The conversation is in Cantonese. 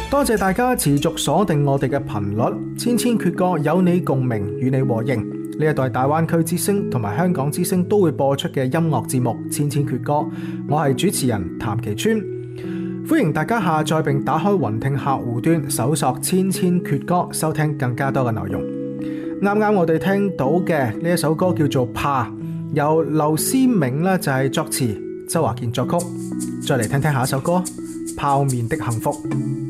多謝大家持續鎖定我哋嘅頻率，千千闕歌有你共鳴，與你和應。呢一代大灣區之聲同埋香港之聲都會播出嘅音樂節目《千千闕歌》，我係主持人譚其川，歡迎大家下載並打開雲聽客戶端，搜索《千千闕歌》，收聽更加多嘅內容。啱啱我哋聽到嘅呢一首歌叫做《怕》，由劉思銘呢就係作詞，周華健作曲。再嚟聽聽下一首歌《泡麵的幸福》。